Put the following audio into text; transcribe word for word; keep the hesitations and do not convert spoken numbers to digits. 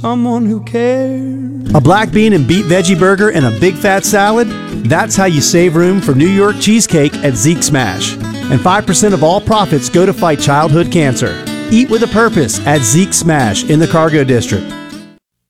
Someone who cares. A black bean and beet veggie burger and a big fat salad? That's how you save room for New York cheesecake at Zeke Smash. And five percent of all profits go to fight childhood cancer. Eat with a purpose at Zeke Smash in the Cargo District.